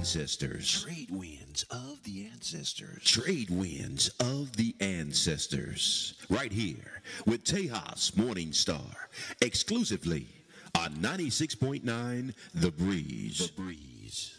ancestors. Trade winds of the ancestors. Trade winds of the ancestors. Right here with Tejas Morningstar. Exclusively on 96.9 The Breeze. The Breeze.